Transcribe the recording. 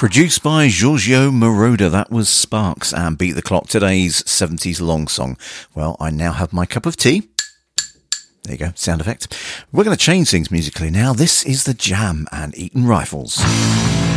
Produced by Giorgio Moroder, that was Sparks and Beat the Clock, today's 70s long song. Well, I now have my cup of tea. There you go, sound effect. We're going to change things musically now. This is The Jam and Eton Rifles.